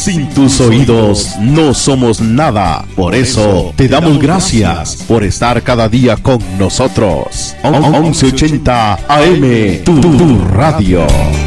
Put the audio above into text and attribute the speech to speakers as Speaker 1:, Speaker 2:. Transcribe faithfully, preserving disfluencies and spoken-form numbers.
Speaker 1: Sin tus oídos no somos nada. Por eso te damos gracias por estar cada día con nosotros. once ochenta A M, tu, tu radio.